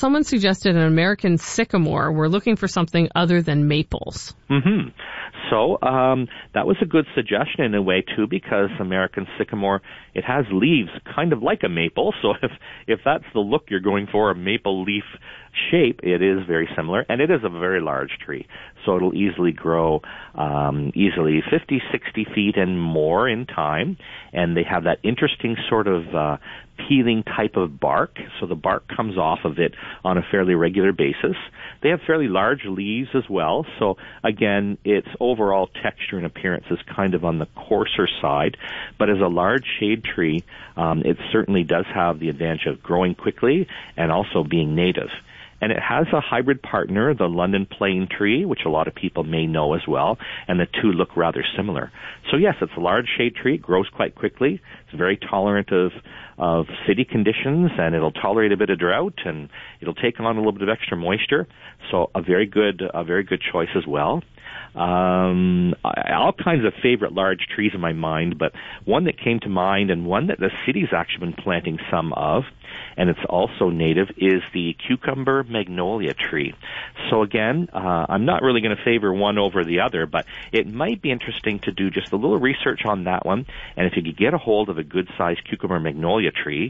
someone suggested an American sycamore. We're looking for something other than maples. Mm-hmm. So that was a good suggestion in a way, too, because American sycamore, it has leaves kind of like a maple. So if that's the look you're going for, a maple leaf shape, it is very similar, and it is a very large tree. So it'll easily grow easily 50, 60 feet and more in time, and they have that interesting sort of peeling type of bark, so the bark comes off of it on a fairly regular basis. They have fairly large leaves as well, so again, its overall texture and appearance is kind of on the coarser side, but as a large shade tree, it certainly does have the advantage of growing quickly and also being native. And it has a hybrid partner, the London plane tree, which a lot of people may know as well, and the two look rather similar. So yes, it's a large shade tree. It grows quite quickly. It's very tolerant of city conditions, and it'll tolerate a bit of drought, and it'll take on a little bit of extra moisture. So a very good choice as well. All kinds of favorite large trees in my mind, but one that came to mind and one that the city's actually been planting some of, and it's also native, is the cucumber magnolia tree. So again, I'm not really going to favor one over the other, but it might be interesting to do just a little research on that one. And if you could get a hold of a good-sized cucumber magnolia tree,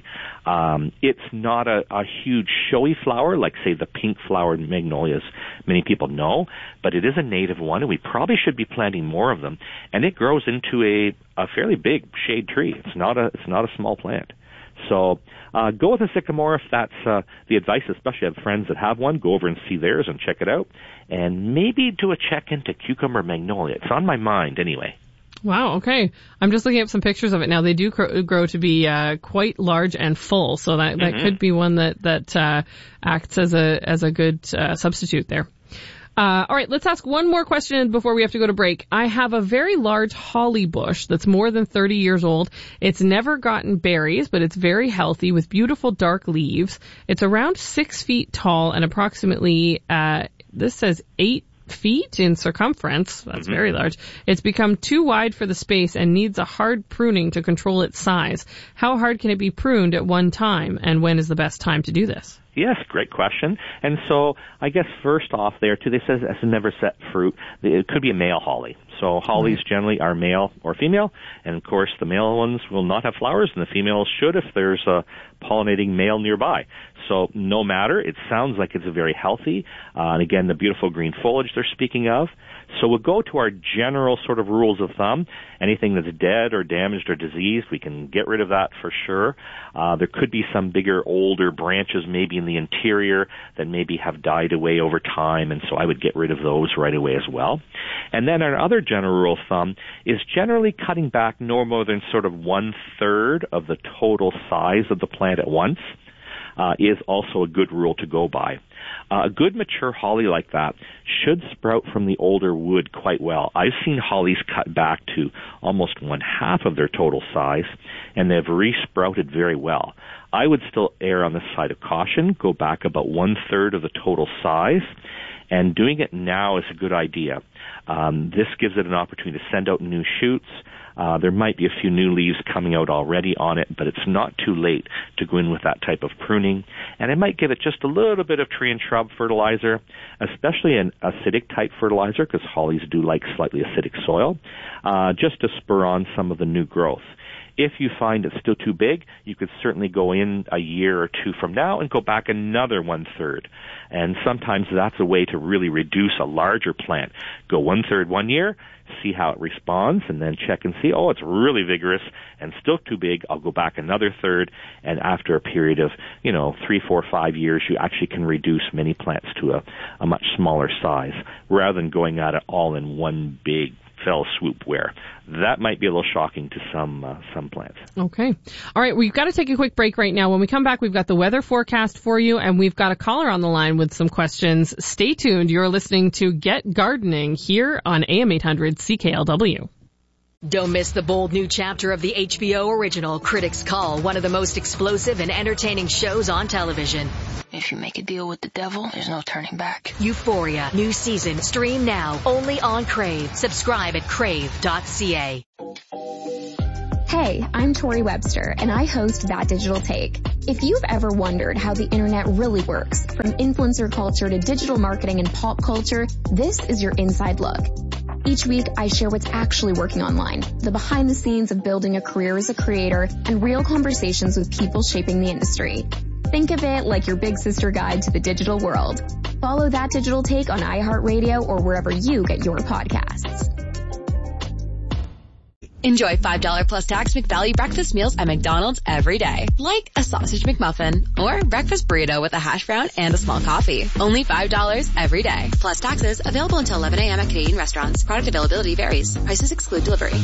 it's not a huge showy flower like, say, the pink-flowered magnolias many people know, but it is a native one, and we probably should be planting more of them. And it grows into a fairly big shade tree. It's not a small plant. So go with a sycamore if that's the advice, especially if you have friends that have one. Go over and see theirs and check it out. And maybe do a check into cucumber magnolia. It's on my mind anyway. Wow, okay. I'm just looking at some pictures of it now. They do grow to be quite large and full, so that could be one that acts as a good substitute there. All right, let's ask one more question before we have to go to break. I have a very large holly bush that's more than 30 years old. It's never gotten berries, but it's very healthy with beautiful dark leaves. It's around 6 feet tall and approximately, this says 8 feet in circumference. That's very large. It's become too wide for the space and needs a hard pruning to control its size. How hard can it be pruned at one time, and when is the best time to do this? Yes, great question. And so I guess first off there, too, they says it's a never set fruit. It could be a male holly. So hollies generally are male or female, and of course the male ones will not have flowers, and the females should if there's a pollinating male nearby. So no matter, it sounds like it's a very healthy, and again, the beautiful green foliage they're speaking of. So we'll go to our general sort of rules of thumb. Anything that's dead or damaged or diseased, we can get rid of that for sure. There could be some bigger, older branches maybe in the interior that maybe have died away over time, and so I would get rid of those right away as well. And then our other general rule of thumb is generally cutting back no more than sort of 1/3 of the total size of the plant at once. Is also a good rule to go by. A good mature holly like that should sprout from the older wood quite well. I've seen hollies cut back to almost 1/2 of their total size, and they've re-sprouted very well. I would still err on the side of caution, go back about 1/3 of the total size, and doing it now is a good idea. This gives it an opportunity to send out new shoots. There might be a few new leaves coming out already on it, but it's not too late to go in with that type of pruning. And it might give it just a little bit of tree and shrub fertilizer, especially an acidic type fertilizer, because hollies do like slightly acidic soil, just to spur on some of the new growth. If you find it's still too big, you could certainly go in a year or two from now and go back another 1/3. And sometimes that's a way to really reduce a larger plant. Go 1/3 1 year, see how it responds, and then check and see, oh, it's really vigorous and still too big. I'll go back another 1/3, and after a period of, 3, 4, 5 years, you actually can reduce many plants to a much smaller size, rather than going at it all in one big fell swoop, where that might be a little shocking to some plants. Okay. All right, we've got to take a quick break right now. When we come back, we've got the weather forecast for you, and we've got a caller on the line with some questions. Stay tuned. You're listening to Get Gardening here on AM 800 CKLW. Don't miss the bold new chapter of the HBO original Critics' Call, one of the most explosive and entertaining shows on television. If you make a deal with the devil, there's no turning back. Euphoria, new season, stream now, only on Crave. Subscribe at crave.ca. Hey, I'm Tori Webster, and I host That Digital Take. If you've ever wondered how the internet really works, from influencer culture to digital marketing and pop culture, this is your inside look. Each week, I share what's actually working online, the behind the scenes of building a career as a creator, and real conversations with people shaping the industry. Think of it like your big sister guide to the digital world. Follow That Digital Take on iHeartRadio or wherever you get your podcasts. Enjoy $5 plus tax McValue breakfast meals at McDonald's every day. Like a sausage McMuffin or breakfast burrito with a hash brown and a small coffee. Only $5 every day. Plus taxes. Available until 11 a.m. at Canadian restaurants. Product availability varies. Prices exclude delivery.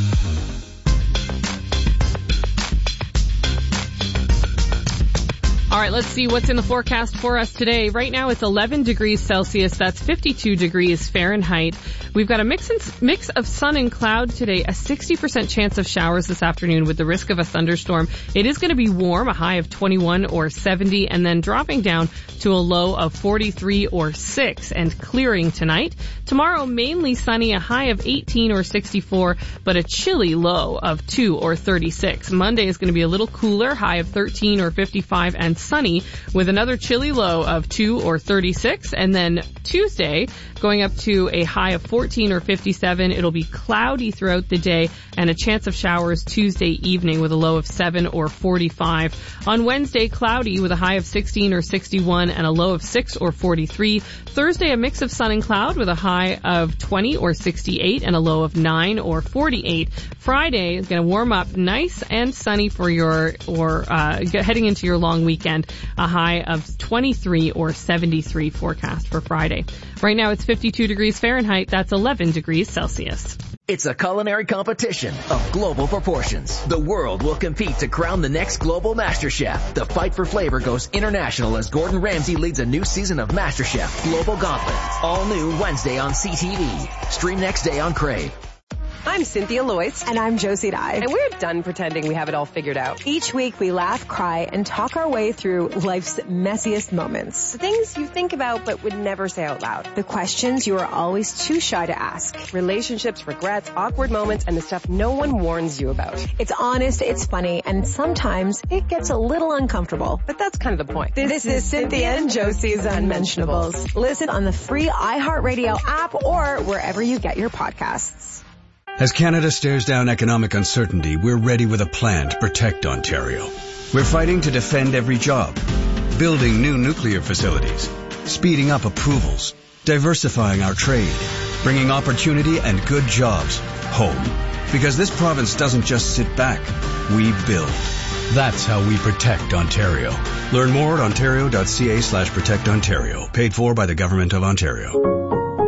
All right, let's see what's in the forecast for us today. Right now it's 11 degrees Celsius. That's 52 degrees Fahrenheit. We've got a mix of sun and cloud today, a 60% chance of showers this afternoon with the risk of a thunderstorm. It is going to be warm, a high of 21 or 70, and then dropping down to a low of 43 or 6 and clearing tonight. Tomorrow, mainly sunny, a high of 18 or 64, but a chilly low of 2 or 36. Monday is going to be a little cooler, high of 13 or 55, and sunny with another chilly low of 2 or 36. And then Tuesday going up to a high of 14 or 57. It'll be cloudy throughout the day and a chance of showers Tuesday evening with a low of 7 or 45. On Wednesday, cloudy with a high of 16 or 61 and a low of 6 or 43. Thursday, a mix of sun and cloud with a high of 20 or 68 and a low of 9 or 48. Friday is going to warm up nice and sunny for heading into your long weekend. A high of 23 or 73 forecast for Friday. Right now it's 52 degrees Fahrenheit. That's 11 degrees Celsius. It's a culinary competition of global proportions. The world will compete to crown the next global MasterChef. The fight for flavor goes international as Gordon Ramsay leads a new season of MasterChef Global Gauntlet. All new Wednesday on CTV. Stream next day on Crave. I'm Cynthia Loyce. And I'm Josie Dye. And we're done pretending we have it all figured out. Each week we laugh, cry, and talk our way through life's messiest moments. The things you think about but would never say out loud. The questions you are always too shy to ask. Relationships, regrets, awkward moments, and the stuff no one warns you about. It's honest, it's funny, and sometimes it gets a little uncomfortable. But that's kind of the point. This is Cynthia and Josie's Unmentionables. Listen on the free iHeartRadio app or wherever you get your podcasts. As Canada stares down economic uncertainty, we're ready with a plan to protect Ontario. We're fighting to defend every job, building new nuclear facilities, speeding up approvals, diversifying our trade, bringing opportunity and good jobs home. Because this province doesn't just sit back, we build. That's how we protect Ontario. Learn more at ontario.ca/protectontario. Paid for by the Government of Ontario.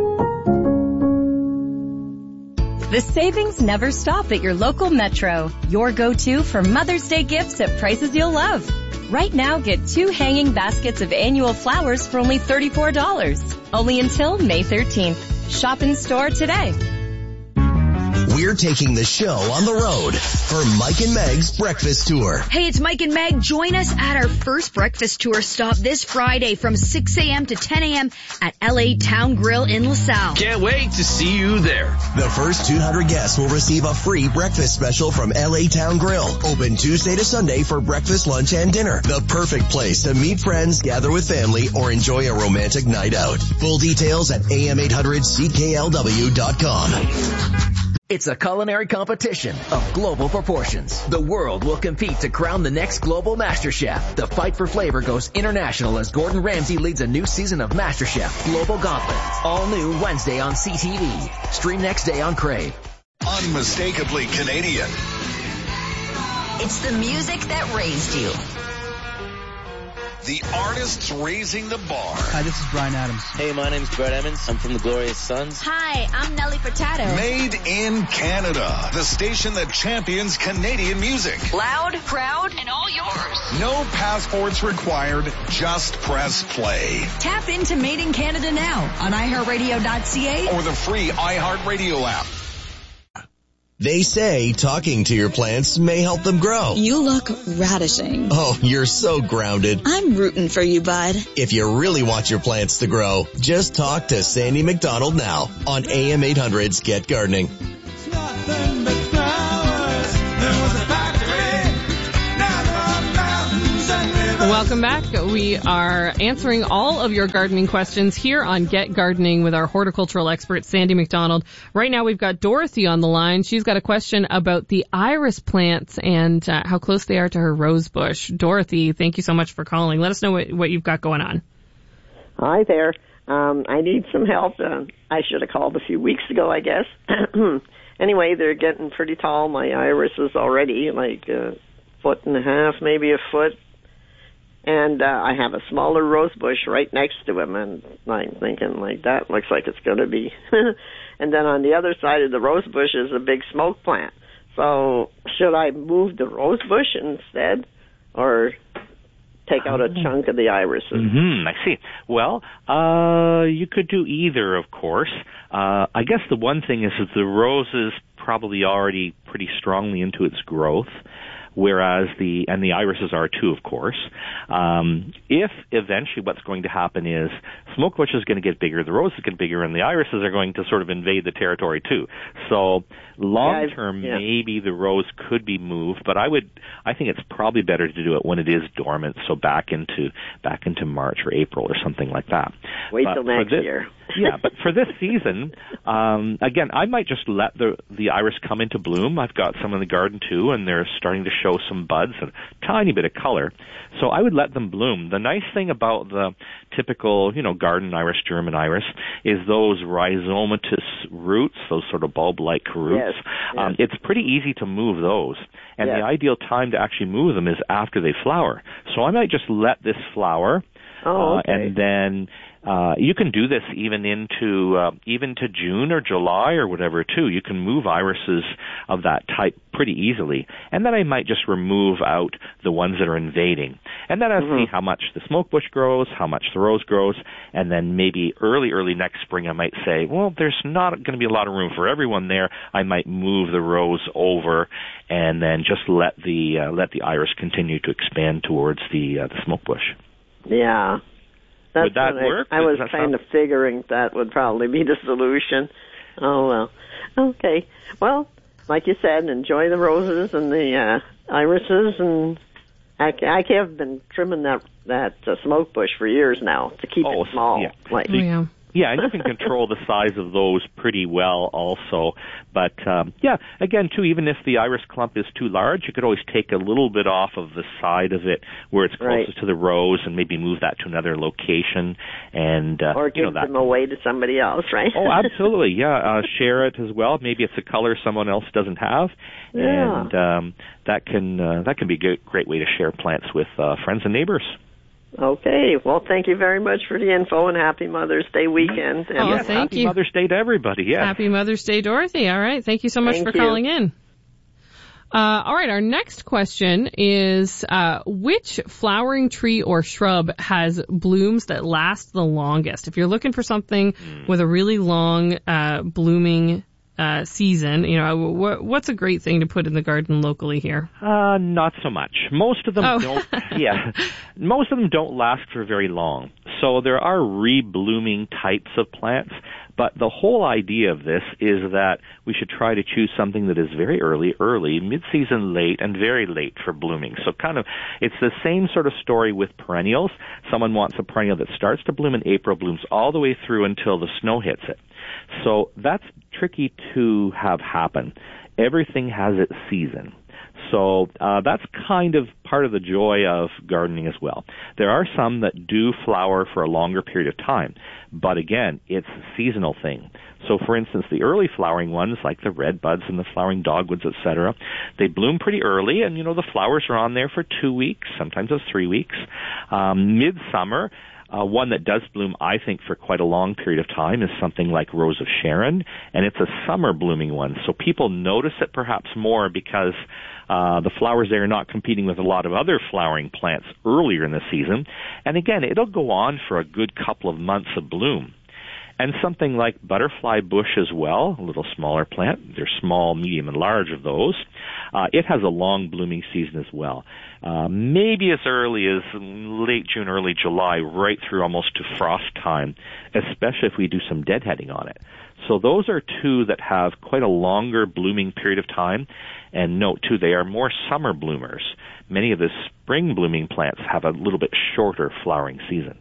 The savings never stop at your local Metro. Your go-to for Mother's Day gifts at prices you'll love. Right now, get 2 hanging baskets of annual flowers for only $34. Only until May 13th. Shop in store today. We're taking the show on the road for Mike and Meg's Breakfast Tour. Hey, it's Mike and Meg. Join us at our first breakfast tour stop this Friday from 6 a.m. to 10 a.m. at LA Town Grill in LaSalle. Can't wait to see you there. The first 200 guests will receive a free breakfast special from LA Town Grill. Open Tuesday to Sunday for breakfast, lunch, and dinner. The perfect place to meet friends, gather with family, or enjoy a romantic night out. Full details at am800cklw.com. It's a culinary competition of global proportions. The world will compete to crown the next global MasterChef. The fight for flavor goes international as Gordon Ramsay leads a new season of MasterChef Global Gauntlet. All new Wednesday on CTV. Stream next day on Crave. Unmistakably Canadian. It's the music that raised you. The artists raising the bar. Hi, this is Bryan Adams. Hey, my name's Brett Emmons. I'm from the Glorious Sons. Hi, I'm Nelly Furtado. Made in Canada. The station that champions Canadian music. Loud, proud, and all yours. No passports required. Just press play. Tap into Made in Canada now on iHeartRadio.ca or the free iHeartRadio app. They say talking to your plants may help them grow. You look radishing. Oh, you're so grounded. I'm rooting for you, bud. If you really want your plants to grow, just talk to Sandy McDonald now on AM 800's Get Gardening. It's nothing but flowers. There was a factory Welcome back. We are answering all of your gardening questions here on Get Gardening with our horticultural expert, Sandy McDonald. Right now we've got Dorothy on the line. She's got a question about the iris plants and how close they are to her rose bush. Dorothy, thank you so much for calling. Let us know what you've got going on. Hi there. I need some help. I should have called a few weeks ago, I guess. Anyway, they're getting pretty tall, my irises already, like a foot and a half, maybe a foot. And I have a smaller rose bush right next to him, and I'm thinking, like, that looks like it's going to be. And then on the other side of the rose bush is a big smoke plant. So should I move the rose bush instead, or take out a chunk of the irises? I see. Well, you could do either, of course. I guess the one thing is that the rose is probably already pretty strongly into its growth, whereas the irises are too, of course. If eventually what's going to happen is smoke bush is going to get bigger, the rose is going to get bigger, and the irises are going to sort of invade the territory too. So long term, maybe the rose could be moved, but I think it's probably better to do it when it is dormant, so back into March or April or something like that. Wait till next year. Yeah, but for this season, again, I might just let the iris come into bloom. I've got some in the garden too, and they're starting to show some buds and a tiny bit of color. So I would let them bloom. The nice thing about the typical, garden iris, German iris, is those rhizomatous roots, those sort of bulb-like roots. Yes. It's pretty easy to move those. And the ideal time to actually move them is after they flower. So I might just let this flower. And then you can do this even to June or July or whatever too. You can move irises of that type pretty easily. And then I might just remove out the ones that are invading. And then I'll see how much the smoke bush grows, how much the rose grows, and then maybe early next spring I might say, well, there's not going to be a lot of room for everyone there. I might move the rose over and then just let the iris continue to expand towards the smoke bush. Yeah. Would that work? I was kind of figuring that would probably be the solution. Oh, well. Okay. Well, like you said, enjoy the roses and the irises. And I have been trimming that smoke bush for years now to keep it small. Yeah. Yeah, and you can control the size of those pretty well also. But, again, too, even if the iris clump is too large, you could always take a little bit off of the side of it where it's closest to the rose and maybe move that to another location. And or give them away to somebody else, right? Oh, absolutely, yeah. Share it as well. Maybe it's a color someone else doesn't have. Yeah. And that can be a great way to share plants with friends and neighbors. Okay. Well, thank you very much for the info, and happy Mother's Day weekend. And thank you. Happy Mother's Day to everybody, yeah. Happy Mother's Day, Dorothy. All right. Thank you so much for calling in. All right. Our next question is, which flowering tree or shrub has blooms that last the longest? If you're looking for something with a really long blooming season, what's a great thing to put in the garden locally here? Not so much. Most of them don't. Yeah, most of them don't last for very long. So there are reblooming types of plants, but the whole idea of this is that we should try to choose something that is very early, mid-season late, and very late for blooming. So it's the same sort of story with perennials. Someone wants a perennial that starts to bloom in April, blooms all the way through until the snow hits it. So that's tricky to have happen. Everything has its season. So that's kind of part of the joy of gardening as well. There are some that do flower for a longer period of time, but again, it's a seasonal thing. So for instance, the early flowering ones, like the red buds and the flowering dogwoods, etc., they bloom pretty early, and the flowers are on there for 2 weeks, sometimes it's 3 weeks. Midsummer, one that does bloom, I think, for quite a long period of time is something like Rose of Sharon, and it's a summer blooming one. So people notice it perhaps more because the flowers there are not competing with a lot of other flowering plants earlier in the season. And again, it'll go on for a good couple of months of bloom. And something like butterfly bush as well, a little smaller plant. There's small, medium, and large of those. It has a long blooming season as well. Maybe as early as late June, early July, right through almost to frost time, especially if we do some deadheading on it. So those are two that have quite a longer blooming period of time. And note, too, they are more summer bloomers. Many of the spring blooming plants have a little bit shorter flowering season.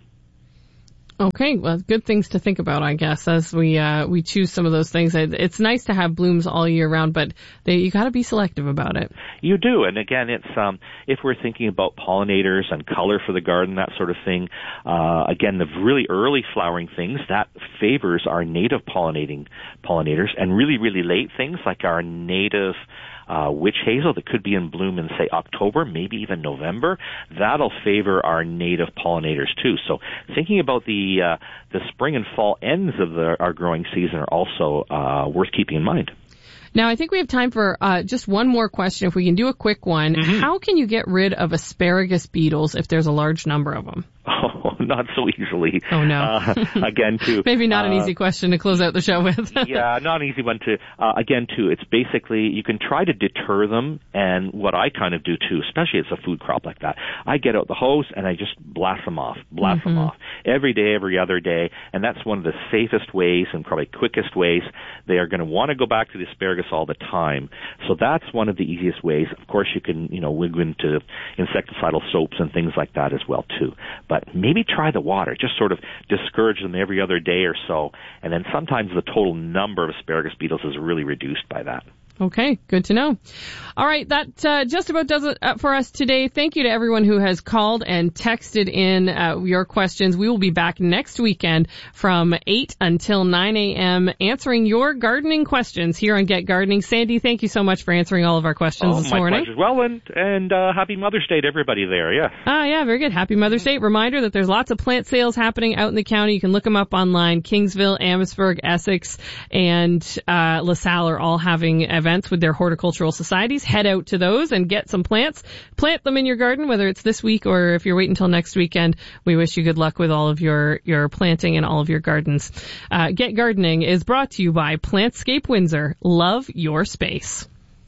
Okay, well, good things to think about, I guess, as we choose some of those things. It's nice to have blooms all year round, but you got to be selective about it. You do, and again, it's if we're thinking about pollinators and color for the garden, that sort of thing. Again, the really early flowering things that favors our native pollinators, and really, really late things like our native witch hazel that could be in bloom in, say, October, maybe even November, that'll favor our native pollinators too. So thinking about the spring and fall ends of our growing season are also worth keeping in mind. Now, I think we have time for just one more question, if we can do a quick one. Mm-hmm. How can you get rid of asparagus beetles if there's a large number of them? Oh, not so easily. Oh, no. Again, too. Maybe not an easy question to close out the show with. Yeah, not an easy one to. Again, too, it's basically, you can try to deter them, and what I kind of do, too, especially it's a food crop like that, I get out the hose and I just blast them off every day, every other day, and that's one of the safest ways and probably quickest ways. They are going to want to go back to the asparagus all the time. So that's one of the easiest ways. Of course, you can, wiggle into insecticidal soaps and things like that as well, too. But maybe try the water. Just sort of discourage them every other day or so. And then sometimes the total number of asparagus beetles is really reduced by that. Okay, good to know. All right, that just about does it for us today. Thank you to everyone who has called and texted in your questions. We will be back next weekend from 8 until 9 a.m. answering your gardening questions here on Get Gardening. Sandy, thank you so much for answering all of our questions this morning. My pleasure. Well, and happy Mother's Day to everybody there, yes. Yeah, very good. Happy Mother's Day. Reminder that there's lots of plant sales happening out in the county. You can look them up online. Kingsville, Amherstburg, Essex, and LaSalle are all having events with their horticultural societies. Head out to those and get some plants. Plant them in your garden, whether it's this week or if you're waiting until next weekend. We wish you good luck with all of your planting and all of your gardens. Get Gardening is brought to you by Plantscape Windsor. Love your space.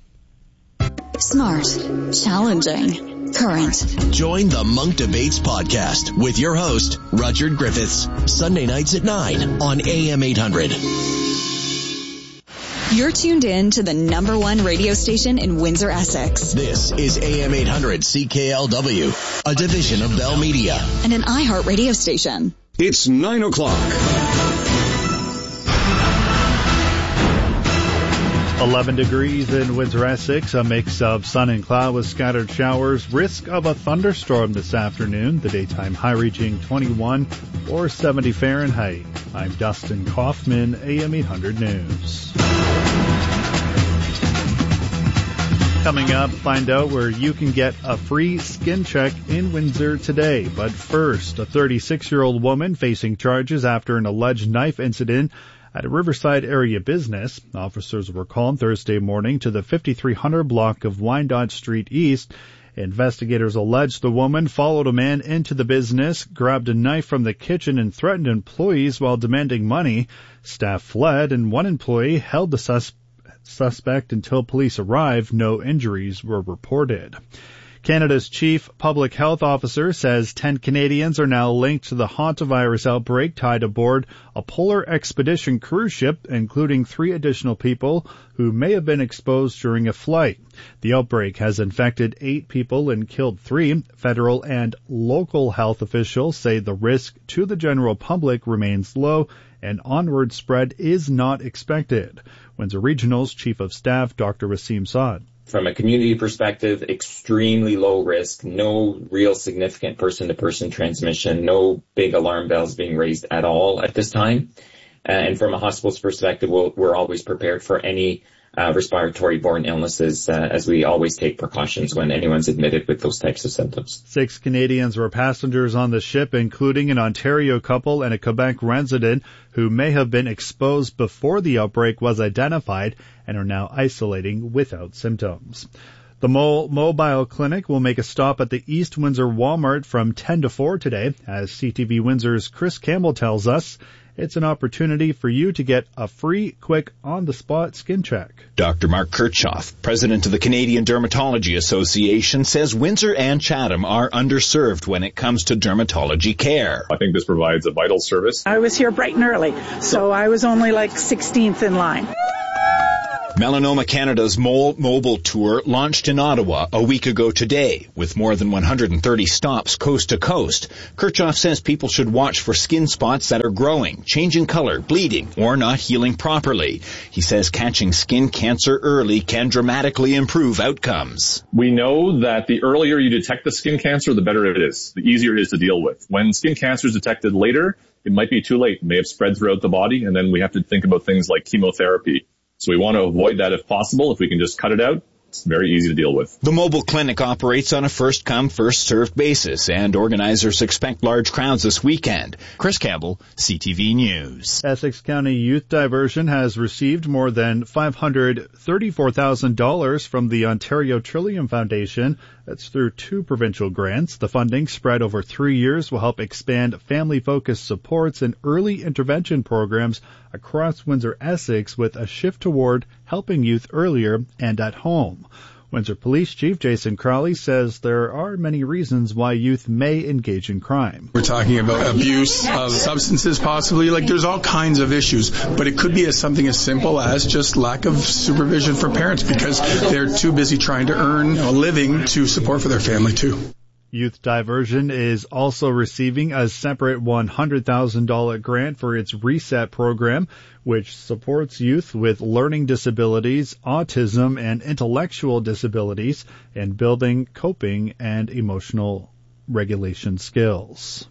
Smart, challenging, current. Join the Monk Debates podcast with your host, Rudyard Griffiths, Sunday nights at 9 on AM 800. You're tuned in to the #1 radio station in Windsor, Essex. This is AM 800 CKLW, a division of Bell Media. And an iHeart radio station. It's 9 o'clock. 11 degrees in Windsor, Essex, a mix of sun and cloud with scattered showers. Risk of a thunderstorm this afternoon. The daytime high reaching 21 or 70 Fahrenheit. I'm Dustin Kaufman, AM 800 News. Coming up, find out where you can get a free skin check in Windsor today. But first, a 36-year-old woman facing charges after an alleged knife incident at a Riverside area business. Officers were called Thursday morning to the 5300 block of Wyandotte Street East. Investigators allege the woman followed a man into the business, grabbed a knife from the kitchen, and threatened employees while demanding money. Staff fled, and one employee held the suspect until police arrived. No injuries were reported. Canada's chief public health officer says 10 Canadians are now linked to the hantavirus outbreak tied aboard a polar expedition cruise ship, including 3 additional people who may have been exposed during a flight. The outbreak has infected 8 people and killed 3. Federal and local health officials say the risk to the general public remains low and onward spread is not expected. Windsor Regional's Chief of Staff, Dr. Wasim Saad. From a community perspective, extremely low risk, no real significant person-to-person transmission, no big alarm bells being raised at all at this time. And from a hospital's perspective, we're always prepared for any respiratory-borne illnesses, as we always take precautions when anyone's admitted with those types of symptoms. 6 Canadians were passengers on the ship, including an Ontario couple and a Quebec resident who may have been exposed before the outbreak was identified and are now isolating without symptoms. The mobile clinic will make a stop at the East Windsor Walmart from 10 to 4 today, as CTV Windsor's Chris Campbell tells us. it's an opportunity for you to get a free, quick, on-the-spot skin check. Dr. Mark Kirchhoff, president of the Canadian Dermatology Association, says Windsor and Chatham are underserved when it comes to dermatology care. I think this provides a vital service. I was here bright and early, so I was only like 16th in line. Melanoma Canada's mobile tour launched in Ottawa a week ago today, with more than 130 stops coast to coast. Kirchhoff says people should watch for skin spots that are growing, changing color, bleeding, or not healing properly. He says catching skin cancer early can dramatically improve outcomes. We know that the earlier you detect the skin cancer, the better it is, the easier it is to deal with. When skin cancer is detected later, it might be too late. It may have spread throughout the body, and then we have to think about things like chemotherapy. So we want to avoid that if possible. If we can just cut it out, it's very easy to deal with. The mobile clinic operates on a first-come, first-served basis, and organizers expect large crowds this weekend. Chris Campbell, CTV News. Essex County Youth Diversion has received more than $534,000 from the Ontario Trillium Foundation. That's through 2 provincial grants. The funding, spread over 3 years, will help expand family-focused supports and early intervention programs across Windsor-Essex with a shift toward helping youth earlier and at home. Windsor Police Chief Jason Crowley says there are many reasons why youth may engage in crime. We're talking about abuse of substances possibly, like there's all kinds of issues, but it could be something as simple as just lack of supervision for parents because they're too busy trying to earn a living to support for their family too. Youth Diversion is also receiving a separate $100,000 grant for its RESET program, which supports youth with learning disabilities, autism, and intellectual disabilities in building coping and emotional regulation skills.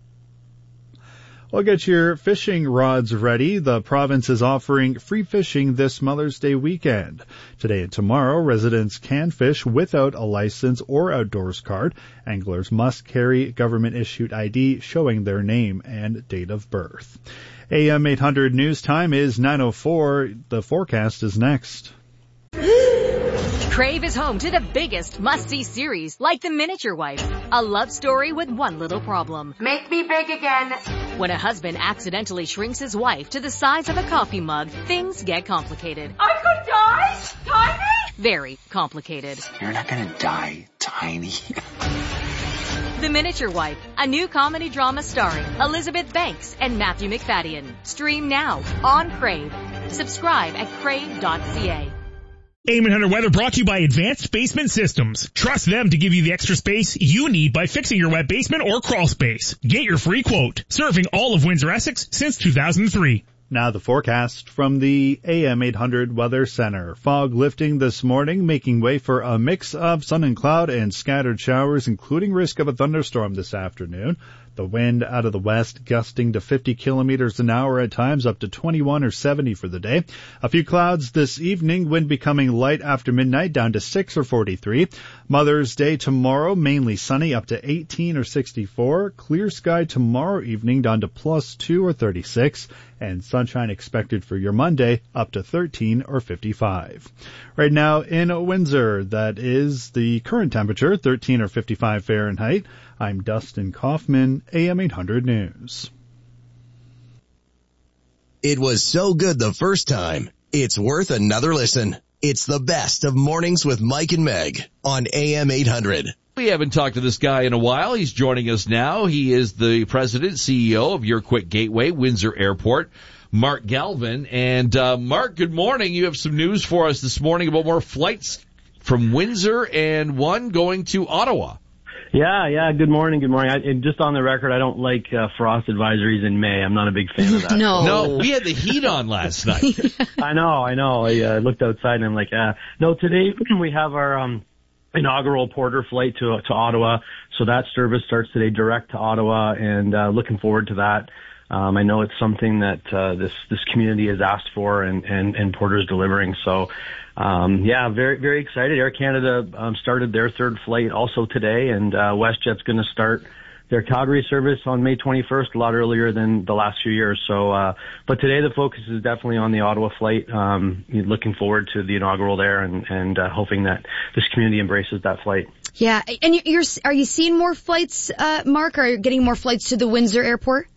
Well, get your fishing rods ready. The province is offering free fishing this Mother's Day weekend. Today and tomorrow, residents can fish without a license or outdoors card. Anglers must carry government-issued ID showing their name and date of birth. AM 800 news time is 9:04. The forecast is next. Crave is home to the biggest must-see series, like The Miniature Wife, a love story with one little problem. Make me big again. When a husband accidentally shrinks his wife to the size of a coffee mug, things get complicated. I could die? Tiny? Very complicated. You're not gonna die, Tiny. The Miniature Wife, a new comedy drama starring Elizabeth Banks and Matthew McFadden. Stream now on Crave. Subscribe at crave.ca. AM 800 weather brought to you by Advanced Basement Systems. Trust them to give you the extra space you need by fixing your wet basement or crawl space. Get your free quote. Serving all of Windsor-Essex since 2003. Now the forecast from the AM 800 Weather Center. Fog lifting this morning, making way for a mix of sun and cloud and scattered showers, including risk of a thunderstorm this afternoon. The wind out of the west gusting to 50 kilometers an hour at times, up to 21 or 70 for the day. A few clouds this evening, wind becoming light after midnight, down to 6 or 43. Mother's Day tomorrow, mainly sunny, up to 18 or 64. Clear sky tomorrow evening, down to +2 or 36. And sunshine expected for your Monday, up to 13 or 55. Right now in Windsor, that is the current temperature, 13 or 55 Fahrenheit. I'm Dustin Kaufman, AM 800 News. It was so good the first time, it's worth another listen. It's the best of Mornings with Mike and Meg on AM 800. We haven't talked to this guy in a while. He's joining us now. He is the president, CEO of Your Quick Gateway, Windsor Airport, Mark Galvin. And Mark, good morning. You have some news for us this morning about more flights from Windsor and one going to Ottawa. Yeah. Good morning. And just on the record, I don't like frost advisories in May. I'm not a big fan of that. No, we had the heat on last night. I know. I looked outside and I'm like, no, today we have our inaugural Porter flight to Ottawa. So that service starts today direct to Ottawa, and looking forward to that. I know it's something that this community has asked for, and Porter's delivering. So very, very excited. Air Canada started their third flight also today, and WestJet's going to start their Calgary service on May 21st, a lot earlier than the last few years. So, but today the focus is definitely on the Ottawa flight. Looking forward to the inaugural there, and hoping that this community embraces that flight. Yeah, and are you seeing more flights, Mark? Are you getting more flights to the Windsor Airport?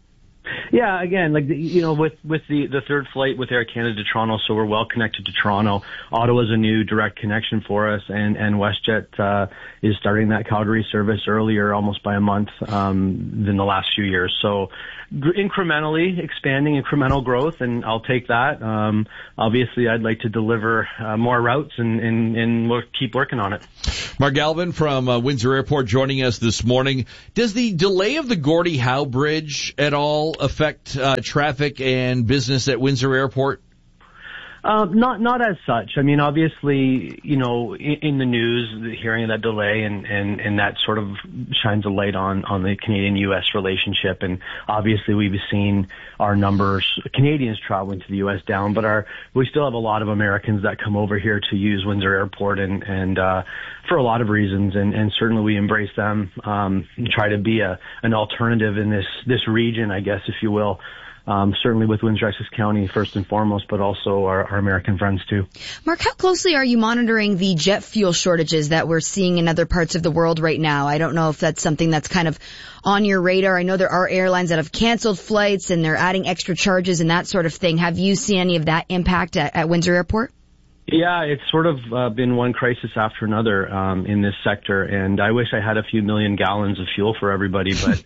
Yeah, again, with the third flight with Air Canada to Toronto, so we're well connected to Toronto. Ottawa's a new direct connection for us, and WestJet is starting that Calgary service earlier, almost by a month, than the last few years. So incrementally expanding, incremental growth, and I'll take that. Obviously, I'd like to deliver more routes, and we'll keep working on it. Mark Galvin from Windsor Airport joining us this morning. Does the delay of the Gordie Howe Bridge at all affect traffic and business at Windsor Airport? Not as such. I mean, obviously, in the news, the hearing of that delay and that sort of shines a light on the Canadian-U.S. relationship. And obviously, we've seen our numbers, Canadians traveling to the U.S. down, but we still have a lot of Americans that come over here to use Windsor Airport and for a lot of reasons. And certainly we embrace them, and try to be an alternative in this region, I guess, if you will. Certainly with Windsor Essex County first and foremost, but also our American friends too. Mark, how closely are you monitoring the jet fuel shortages that we're seeing in other parts of the world right now? I don't know if that's something that's kind of on your radar. I know there are airlines that have canceled flights and they're adding extra charges and that sort of thing. Have you seen any of that impact at Windsor Airport? Yeah, it's sort of been one crisis after another in this sector, and I wish I had a few million gallons of fuel for everybody, but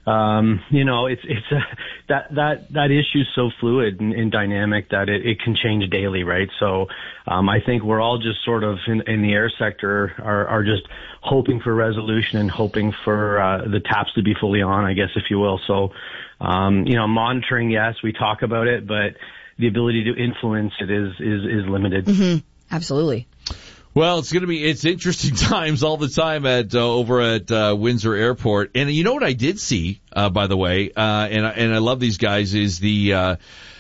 that issue is so fluid and dynamic that it can change daily, right? So I think we're all just sort of in the air sector are just hoping for resolution and hoping for the taps to be fully on, I guess, if you will. So monitoring, yes, we talk about it, but the ability to influence it is limited. Mm-hmm. Absolutely. Well, it's interesting times all the time over at Windsor Airport. And you know what I did see, by the way, and I love these guys, is the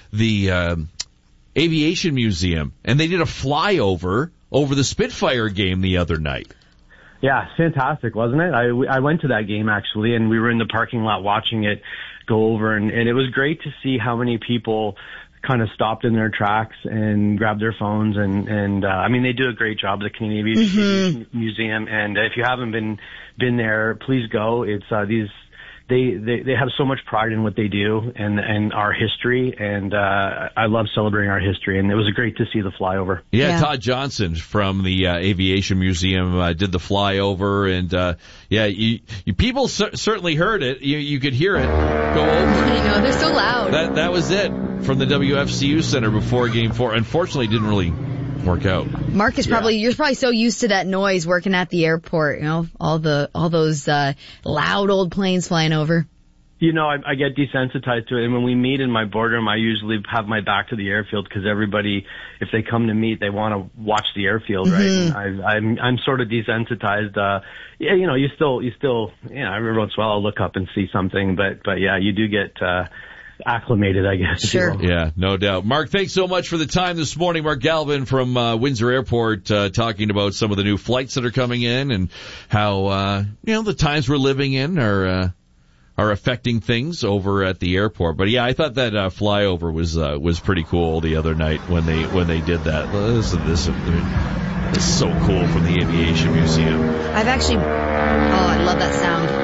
Aviation Museum. And they did a flyover over the Spitfire game the other night. Yeah, fantastic, wasn't it? I went to that game actually, and we were in the parking lot watching it go over, and it was great to see how many people kind of stopped in their tracks and grabbed their phones and I mean, they do a great job, the Canadian Aviation Museum, and if you haven't been there, please go. It's they have so much pride in what they do and our history, and I love celebrating our history, and it was great to see the flyover. Yeah. Todd Johnson from the Aviation Museum did the flyover, and you people certainly heard it. You could hear it go over. I know, they're so loud. That was it from the WFCU Center before Game 4. Unfortunately, it didn't really work out. Mark is you're probably so used to that noise working at the airport, all those loud old planes flying over. I get desensitized to it, and when we meet in my boardroom, I usually have my back to the airfield because everybody, if they come to meet, they want to watch the airfield, right? And I'm sort of desensitized. You still, every once in a while I'll look up and see something, but yeah, you do get acclimated, I guess. Sure. Yeah, no doubt. Mark, thanks so much for the time this morning. Mark Galvin from Windsor Airport talking about some of the new flights that are coming in and how the times we're living in are affecting things over at the airport. But yeah, I thought that flyover was pretty cool the other night when they did that. Listen to this. It's so cool from the Aviation Museum. I've actually I love that sound.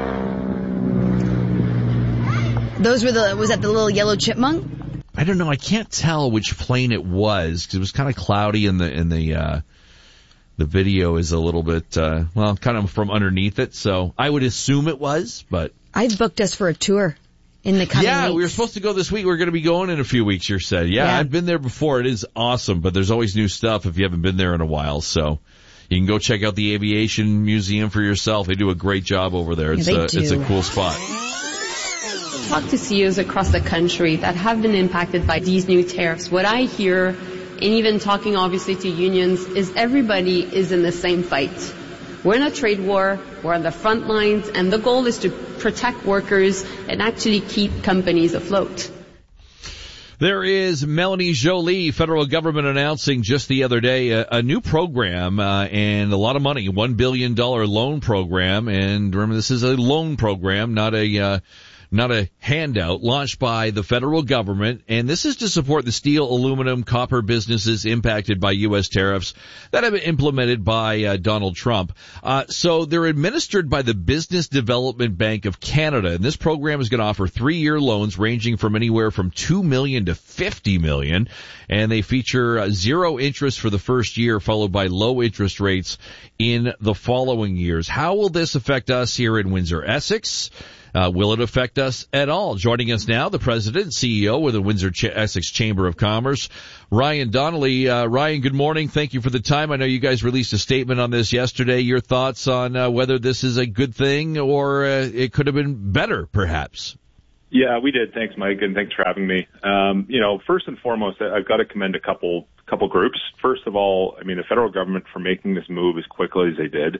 Was that the little yellow chipmunk? I don't know. I can't tell which plane it was because it was kind of cloudy and the video is a little bit, kind of from underneath it. So I would assume it was, but. I've booked us for a tour in the coming weeks. We were supposed to go this week. We're going to be going in a few weeks, you said. Yeah, I've been there before. It is awesome, but there's always new stuff if you haven't been there in a while. So you can go check out the Aviation Museum for yourself. They do a great job over there. It's a cool spot. Talk to CEOs across the country that have been impacted by these new tariffs. What I hear, and even talking obviously to unions, is everybody is in the same fight. We're in a trade war, we're on the front lines, and the goal is to protect workers and actually keep companies afloat. There is Melanie Joly, federal government announcing just the other day a new program and a lot of money, $1 billion loan program. And remember, this is a loan program, not not a handout, launched by the federal government, and this is to support the steel, aluminum, copper businesses impacted by U.S. tariffs that have been implemented by Donald Trump. So they're administered by the Business Development Bank of Canada, and this program is going to offer 3-year loans ranging from anywhere from $2 million to $50 million, and they feature zero interest for the first year, followed by low interest rates in the following years. How will this affect us here in Windsor-Essex? Will it affect us at all? Joining us now, the president and CEO with the Windsor-Essex Chamber of Commerce, Ryan Donnelly. Ryan, good morning. Thank you for the time. I know you guys released a statement on this yesterday. Your thoughts on whether this is a good thing or it could have been better, perhaps? Yeah, we did. Thanks, Mike, and thanks for having me. First and foremost, I've got to commend a couple groups. First of all, I mean, the federal government for making this move as quickly as they did.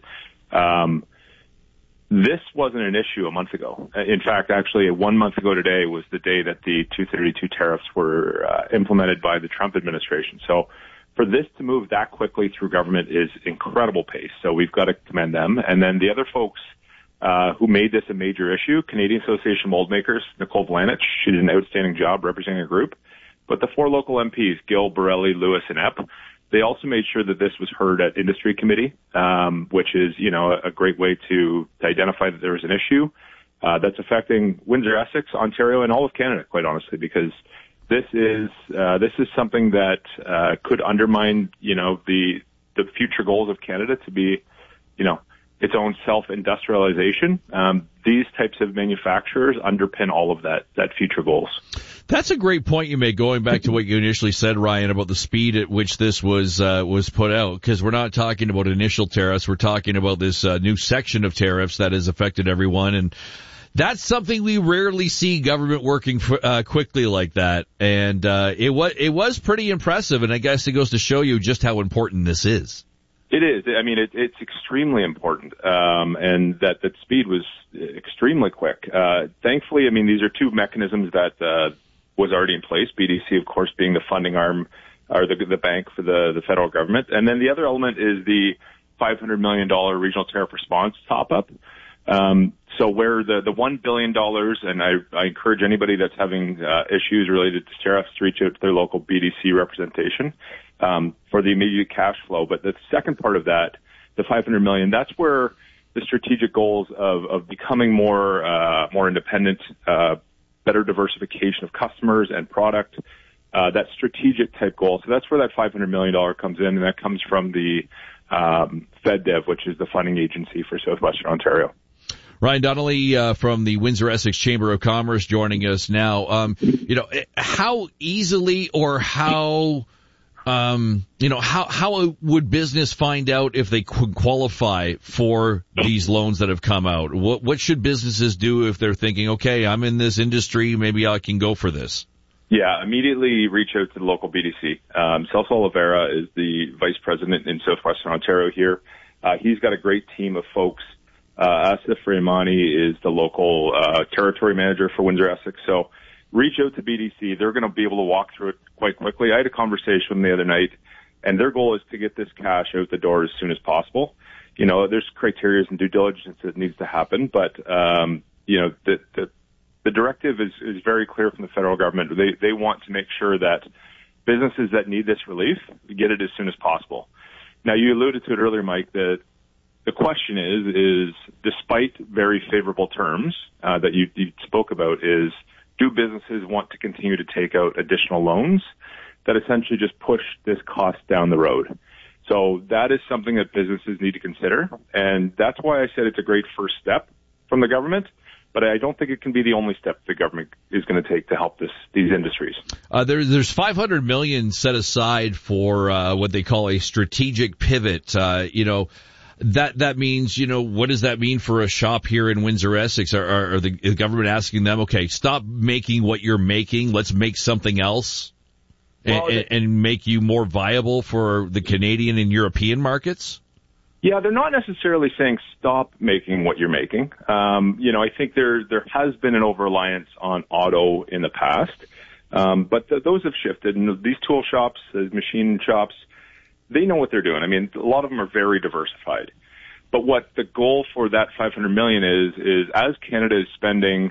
This wasn't an issue a month ago. In fact, actually, 1 month ago today was the day that the 232 tariffs were implemented by the Trump administration. So for this to move that quickly through government is incredible pace. So we've got to commend them. And then the other folks who made this a major issue, Canadian Association of Mold Makers, Nicole Blanich, she did an outstanding job representing a group. But the 4 local MPs, Gill, Borelli, Lewis, and Epp, they also made sure that this was heard at industry committee, which is, a great way to identify that there is an issue that's affecting Windsor-Essex, Ontario, and all of Canada, quite honestly, because this is something that could undermine, the future goals of Canada to be, its own self-industrialization. These types of manufacturers underpin all of that future goals. That's a great point you made, going back to what you initially said, Ryan, about the speed at which this was put out, because we're not talking about initial tariffs. We're talking about this new section of tariffs that has affected everyone, and that's something we rarely see government working quickly like that. And it was pretty impressive, and I guess it goes to show you just how important this is. It is. I mean, it's extremely important, and that speed was extremely quick. Thankfully, I mean, these are two mechanisms that was already in place. BDC, of course, being the funding arm or the bank for the federal government, and then the other element is the $500 million regional tariff response top-up. So where the $1 billion, and I encourage anybody that's having issues related to tariffs to reach out to their local BDC representation for the immediate cash flow. But the second part of that, the $500 million, that's where the strategic goals of becoming more independent, better diversification of customers and product, that strategic type goal. So that's where that $500 million comes in, and that comes from the FedDev, which is the funding agency for Southwestern Ontario. Ryan Donnelly from the Windsor-Essex Chamber of Commerce joining us now. How easily or how would business find out if they could qualify for these loans that have come out? What should businesses do if they're thinking, okay, I'm in this industry, maybe I can go for this? Yeah, immediately reach out to the local BDC. Celso Oliveira is the vice president in Southwestern Ontario here. He's got a great team of folks. Asif Rahmani is the local territory manager for Windsor-Essex. So reach out to BDC. They're going to be able to walk through it quite quickly. I had a conversation with them the other night, and their goal is to get this cash out the door as soon as possible. There's criteria and due diligence that needs to happen, but the directive is very clear from the federal government. They want to make sure that businesses that need this relief get it as soon as possible. Now, you alluded to it earlier, Mike, that the question is despite very favorable terms that you spoke about, is do businesses want to continue to take out additional loans that essentially just push this cost down the road? So that is something that businesses need to consider, and that's why I said it's a great first step from the government, but I don't think it can be the only step the government is going to take to help these industries. There's $500 million set aside for what they call a strategic pivot. That means, what does that mean for a shop here in Windsor-Essex? Are the government asking them, okay, stop making what you're making, let's make something else and make you more viable for the Canadian and European markets? Yeah, they're not necessarily saying stop making what you're making. I think there has been an over-reliance on auto in the past, but those have shifted. And these tool shops, these machine shops, they know what they're doing. I mean, a lot of them are very diversified. But what the goal for that $500 million is as Canada is spending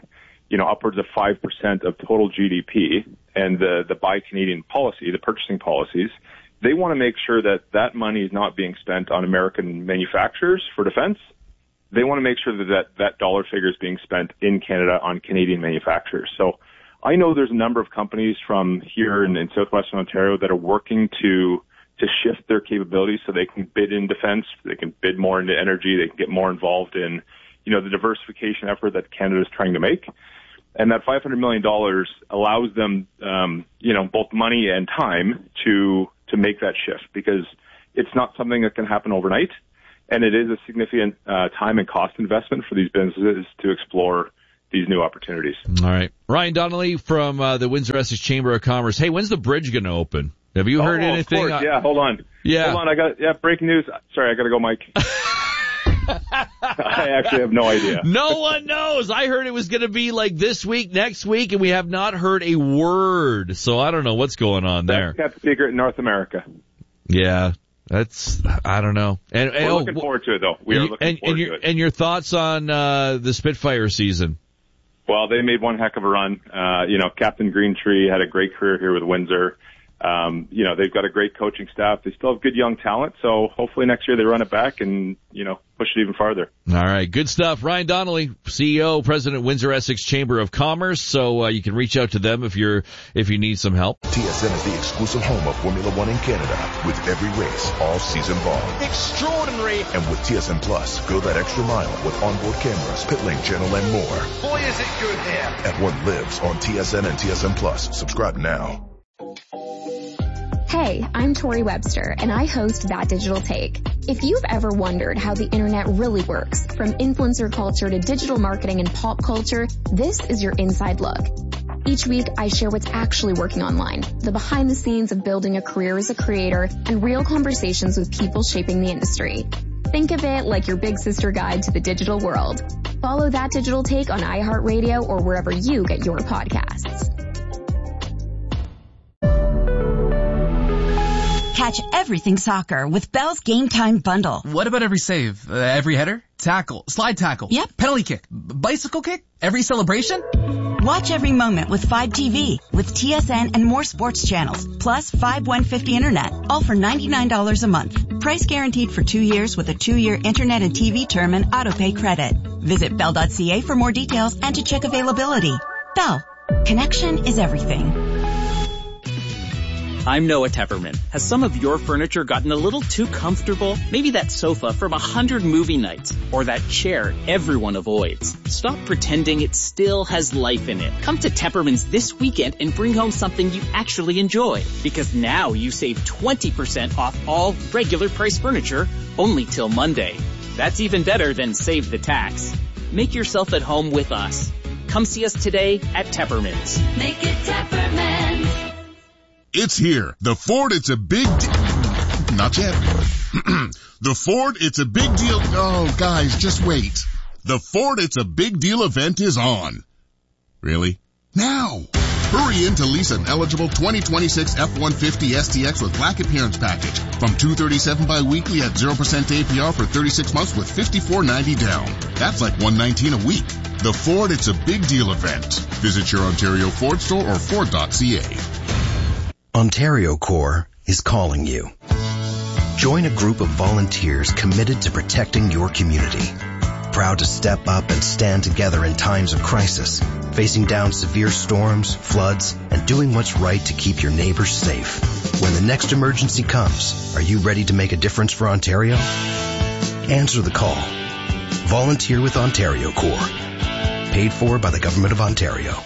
upwards of 5% of total GDP, and the Buy Canadian policy, the purchasing policies, they want to make sure that that money is not being spent on American manufacturers for defense. They want to make sure that dollar figure is being spent in Canada on Canadian manufacturers. So I know there's a number of companies from here in southwestern Ontario that are working to shift their capabilities so they can bid in defense, they can bid more into energy, they can get more involved in, the diversification effort that Canada is trying to make. And that $500 million allows them, both money and time to make that shift, because it's not something that can happen overnight. And it is a significant time and cost investment for these businesses to explore these new opportunities. All right. Ryan Donnelly from the Windsor-Essex Chamber of Commerce. Hey, when's the bridge going to open? Have you heard anything? Of course. Yeah, hold on. Yeah. Hold on. Breaking news. Sorry, I got to go, Mike. I actually have no idea. No one knows. I heard it was going to be like this week, next week, and we have not heard a word. So I don't know what's going on there. That's kept secret in North America. Yeah. I don't know. And we're looking forward to it, though. We are looking forward to it. And your thoughts on the Spitfire season? Well, they made one heck of a run. Captain Greentree had a great career here with Windsor. They've got a great coaching staff. They still have good young talent, so hopefully next year they run it back and, push it even farther. All right, good stuff. Ryan Donnelly, CEO, President, Windsor-Essex Chamber of Commerce. So you can reach out to them if you need some help. TSN is the exclusive home of Formula One in Canada, with every race all season long. Extraordinary. And with TSN Plus, go that extra mile with onboard cameras, pit lane channel, and more. Boy, is it good here. At what lives on TSN and TSN Plus. Subscribe now. Hey, I'm Tori Webster, and I host That Digital Take. If you've ever wondered how the internet really works, from influencer culture to digital marketing and pop culture, this is your inside look. Each week, I share what's actually working online, the behind the scenes of building a career as a creator, and real conversations with people shaping the industry. Think of it like your big sister guide to the digital world. Follow That Digital Take on iHeartRadio or wherever you get your podcasts. Catch everything soccer with Bell's Game Time Bundle. What about every save? Every header? Tackle? Slide tackle? Yep. Penalty kick? Bicycle kick? Every celebration? Watch every moment with 5TV, with TSN and more sports channels, plus 5150 internet, all for $99 a month. Price guaranteed for 2 years with a 2-year internet and TV term and autopay credit. Visit bell.ca for more details and to check availability. Bell. Connection is everything. I'm Noah Tepperman. Has some of your furniture gotten a little too comfortable? Maybe that sofa from 100 movie nights, or that chair everyone avoids. Stop pretending it still has life in it. Come to Tepperman's this weekend and bring home something you actually enjoy. Because now you save 20% off all regular price furniture, only till Monday. That's even better than save the tax. Make yourself at home with us. Come see us today at Tepperman's. Make it Tepperman's. It's here. The Ford It's a Big Not yet. The Ford It's a Big Deal. Oh, guys, just wait. The Ford It's a Big Deal event is on. Really? Now. Hurry in to lease an eligible 2026 F-150 STX with Black Appearance Package from $237 bi-weekly at 0% APR for 36 months with $54.90 down. That's like $119 a week. The Ford It's a Big Deal event. Visit your Ontario Ford store or Ford.ca. Ontario Corps is calling you. Join a group of volunteers committed to protecting your community. Proud to step up and stand together in times of crisis, facing down severe storms, floods, and doing what's right to keep your neighbors safe. When the next emergency comes, are you ready to make a difference for Ontario? Answer the call. Volunteer with Ontario Corps. Paid for by the Government of Ontario.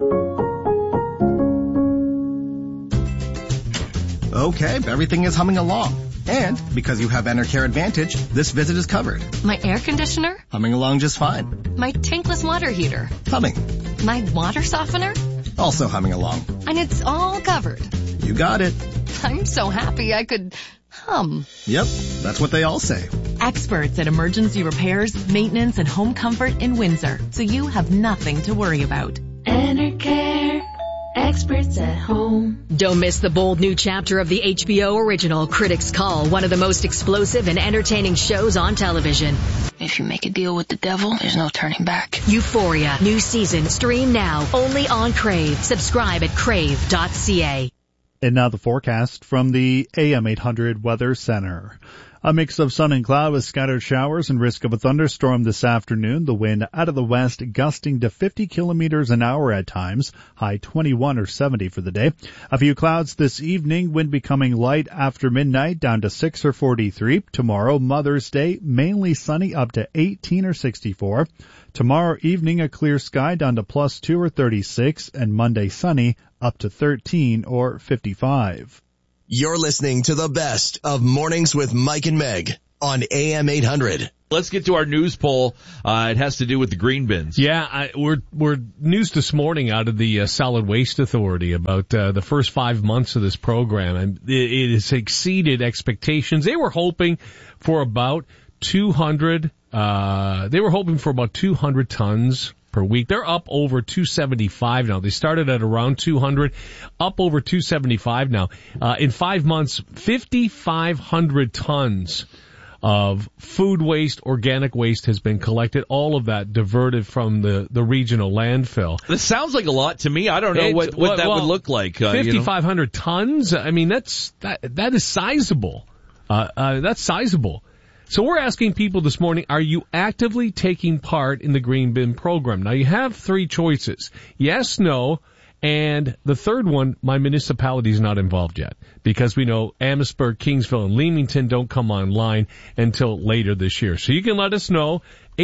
Okay, everything is humming along. And because you have Enercare Advantage, this visit is covered. My air conditioner? Humming along just fine. My tankless water heater? Humming. My water softener? Also humming along. And it's all covered. You got it. I'm so happy I could hum. Yep, that's what they all say. Experts at emergency repairs, maintenance, and home comfort in Windsor, so you have nothing to worry about. Enercare. experts at home. Don't miss the bold new chapter of the HBO original Critics Call, one of the most explosive and entertaining shows on television. If you make a deal with the devil, there's no turning back. Euphoria, new season, stream now, only on Crave. Subscribe at crave.ca. And now the forecast from the AM 800 Weather Center. A mix of sun and cloud with scattered showers and risk of a thunderstorm this afternoon. The wind out of the west gusting to 50 kilometers an hour at times. High 21 or 70 for the day. A few clouds this evening. Wind becoming light after midnight down to 6 or 43. Tomorrow, Mother's Day, mainly sunny up to 18 or 64. Tomorrow evening, a clear sky down to +2 or 36. And Monday sunny up to 13 or 55. You're listening to the best of Mornings with Mike and Meg on AM 800. Let's get to our news poll. It has to do with the green bins. Yeah, we're news this morning out of the Solid Waste Authority about the first 5 months of this program, and it has exceeded expectations. They were hoping for about 200. They were hoping for about 200 tons per week. They're up over 275 now. They started at around 200, up over 275 now. In 5 months, 5,500 tons of food waste, organic waste has been collected. All of that diverted from the regional landfill. This sounds like a lot to me. I don't know what that would look like. 5,500 tons? I mean, that is sizable. That's sizable. So we're asking people this morning, are you actively taking part in the green bin program? Now you have three choices. Yes, no, and the third one, my municipality is not involved yet, because we know Amherstburg, Kingsville, and Leamington don't come online until later this year. So you can let us know,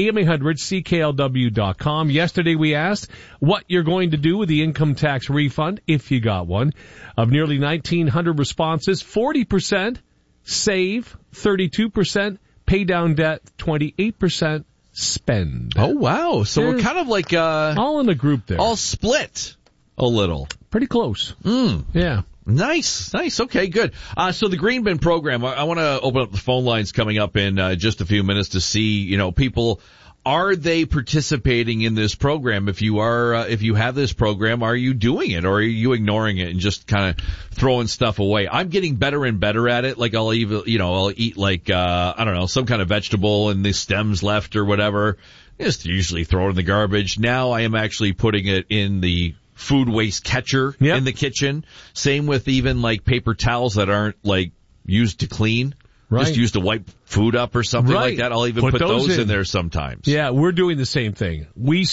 AM800CKLW.com. Yesterday we asked what you're going to do with the income tax refund, if you got one. Of nearly 1,900 responses, 40% save, 32% pay down debt, 28% spend. Oh, wow. So we're kind of like all in a group there. All split a little. Pretty close. Yeah. Nice. Okay, good. So the green bin program, I want to open up the phone lines coming up in just a few minutes to see, people, are they participating in this program? If you are, if you have this program, are you doing it, or are you ignoring it and just kind of throwing stuff away? I'm getting better and better at it. Like I'll eat like, I don't know, some kind of vegetable and the stems left or whatever. Just usually throw it in the garbage. Now I am actually putting it in the food waste catcher in the kitchen. Same with even like paper towels that aren't like used to clean. Right. Just used to wipe food up or something like that. I'll even put those in there sometimes. Yeah, we're doing the same thing.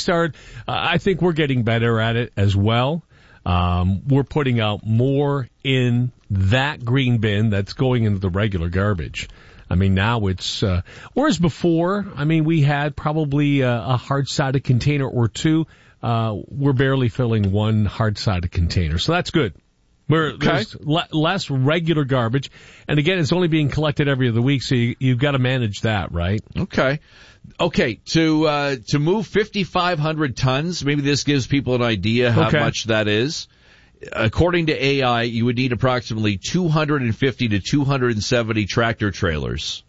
I think we're getting better at it as well. We're putting out more in that green bin that's going into the regular garbage. I mean, now it's, whereas before, I mean, we had probably a hard-sided container or two. We're barely filling one hard-sided container. So that's good. There's less regular garbage. And again, it's only being collected every other week, so you've got to manage that, right? Okay. To move 5,500 tons, maybe this gives people an idea how much that is. According to AI, you would need approximately 250 to 270 tractor trailers.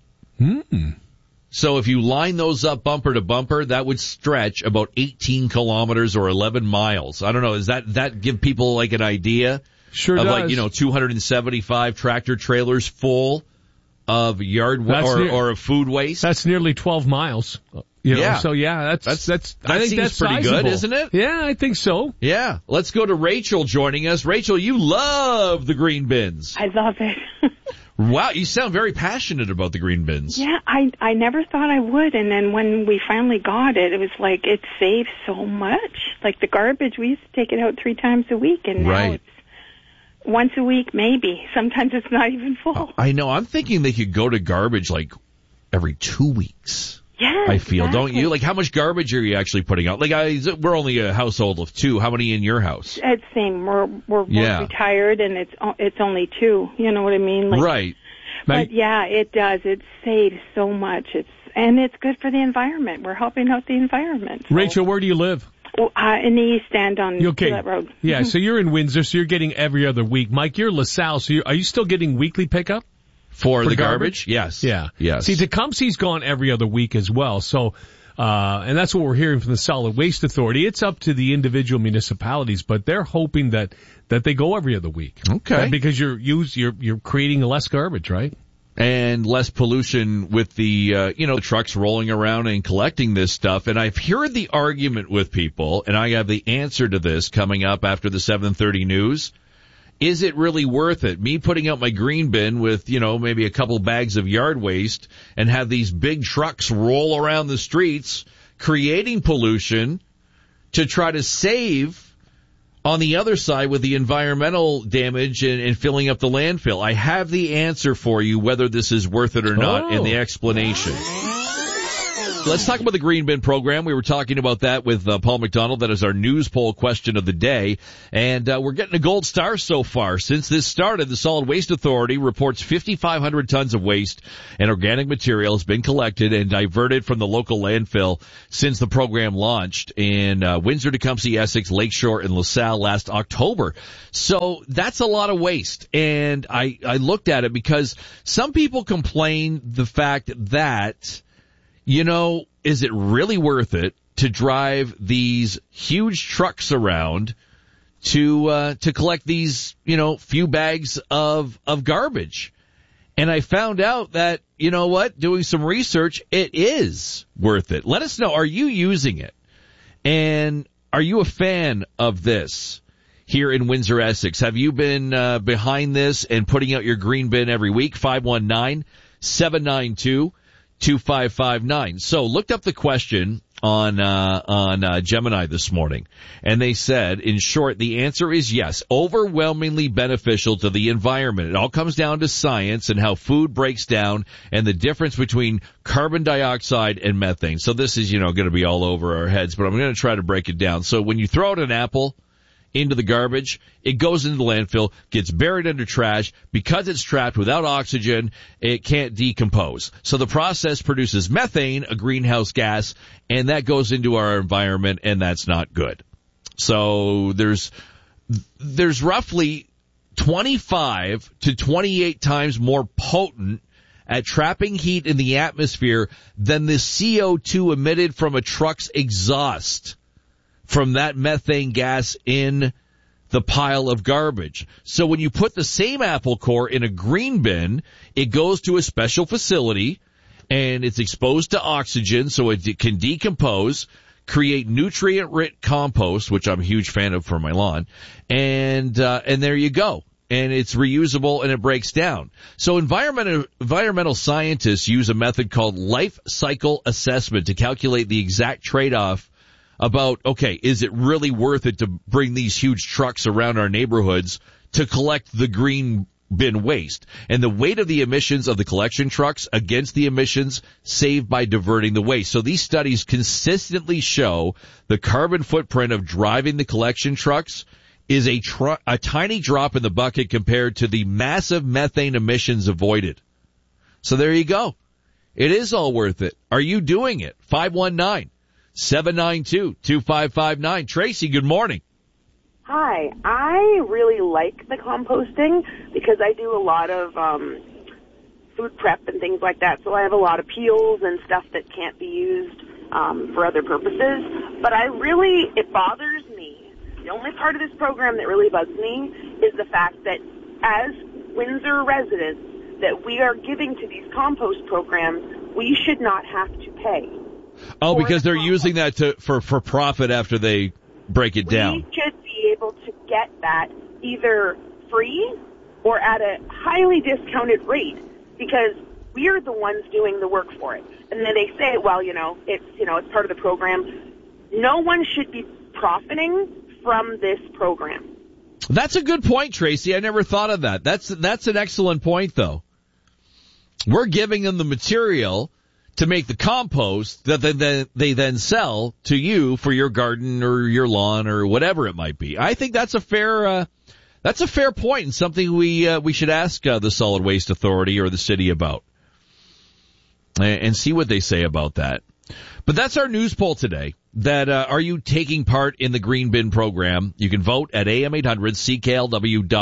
So if you line those up bumper to bumper, that would stretch about 18 kilometers or 11 miles. I don't know. Does that give people like an idea? Sure of does. Like, 275 tractor trailers full of yard or of food waste. That's nearly 12 miles. So yeah, that's I think that's pretty sizable. good, isn't it? Yeah, I think so. Yeah. Let's go to Rachel joining us. Rachel, you love the green bins. I love it. Wow, you sound very passionate about the green bins. Yeah, I never thought I would, and then when we finally got it, it was like it saves so much. Like the garbage, we used to take it out 3 times a week, and now it's once a week, maybe. Sometimes it's not even full. I know. I'm thinking they could go to garbage like every 2 weeks. Yeah, I feel, exactly. don't you? Like, how much garbage are you actually putting out? Like, we're only a household of 2. How many in your house? It's same. We're both retired, and it's only 2. You know what I mean? Like, right. But yeah, it does. It saves so much. And it's good for the environment. We're helping out the environment. So. Rachel, where do you live? In the East End on Gillette Road. Yeah, so you're in Windsor, so you're getting every other week. Mike, you're LaSalle, so are you still getting weekly pickup? For the garbage? Yes. Yeah. Yes. See, Tecumseh's gone every other week as well, so And that's what we're hearing from the Solid Waste Authority. It's up to the individual municipalities, but they're hoping that they go every other week. Okay. Because you're creating less garbage, right? And less pollution with the, the trucks rolling around and collecting this stuff. And I've heard the argument with people, and I have the answer to this coming up after the 7:30 news. Is it really worth it? Me putting out my green bin with, maybe a couple bags of yard waste and have these big trucks roll around the streets, creating pollution to try to save on the other side with the environmental damage and filling up the landfill. I have the answer for you, whether this is worth it or not, in the explanation. Let's talk about the Green Bin program. We were talking about that with Paul McDonald. That is our news poll question of the day. And we're getting a gold star so far. Since this started, the Solid Waste Authority reports 5,500 tons of waste and organic material has been collected and diverted from the local landfill since the program launched in Windsor, Tecumseh, Essex, Lakeshore, and LaSalle last October. So that's a lot of waste. And I looked at it because some people complain the fact that, is it really worth it to drive these huge trucks around to collect these, few bags of garbage? And I found out that, doing some research, it is worth it. Let us know, are you using it? And are you a fan of this here in Windsor, Essex? Have you been behind this and putting out your green bin every week? 519-792-2559. So looked up the question on Gemini this morning, and they said, in short, the answer is yes, overwhelmingly beneficial to the environment. It all comes down to science and how food breaks down and the difference between carbon dioxide and methane. So this is, going to be all over our heads, but I'm going to try to break it down. So when you throw out an apple into the garbage, it goes into the landfill, gets buried under trash. Because it's trapped without oxygen, it can't decompose. So the process produces methane, a greenhouse gas, and that goes into our environment, and that's not good. So there's roughly 25 to 28 times more potent at trapping heat in the atmosphere than the CO2 emitted from a truck's exhaust from that methane gas in the pile of garbage. So when you put the same apple core in a green bin, it goes to a special facility and it's exposed to oxygen so it can decompose, create nutrient-rich compost, which I'm a huge fan of for my lawn, and there you go. And it's reusable and it breaks down. So environmental scientists use a method called life cycle assessment to calculate the exact trade-off about, okay, is it really worth it to bring these huge trucks around our neighborhoods to collect the green bin waste? And the weight of the emissions of the collection trucks against the emissions saved by diverting the waste. So these studies consistently show the carbon footprint of driving the collection trucks is a tiny drop in the bucket compared to the massive methane emissions avoided. So there you go. It is all worth it. Are you doing it? 519-792-2559. Tracy, good morning. Hi. I really like the composting because I do a lot of food prep and things like that. So I have a lot of peels and stuff that can't be used for other purposes. But it bothers me. The only part of this program that really bugs me is the fact that as Windsor residents that we are giving to these compost programs, we should not have to pay. Oh, because they're using that for profit after they break it down. We should be able to get that either free or at a highly discounted rate because we are the ones doing the work for it. And then they say, well, it's part of the program. No one should be profiting from this program. That's a good point, Tracy. I never thought of that. That's an excellent point, though. We're giving them the material to make the compost that they then sell to you for your garden or your lawn or whatever it might be. I think that's a fair point and something we should ask the Solid Waste Authority or the city about and see what they say about that. But that's our news poll today. That are you taking part in the Green Bin program? You can vote at